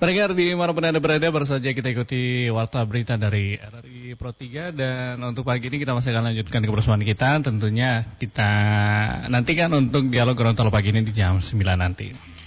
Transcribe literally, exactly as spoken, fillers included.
Pendengar di manapun Anda berada, baru saja kita ikuti warta berita dari R R I Pro tiga. Dan untuk pagi ini kita masih akan lanjutkan kebersamaan kita. Tentunya kita nantikan untuk dialog Gorontalo pagi ini di jam sembilan nanti.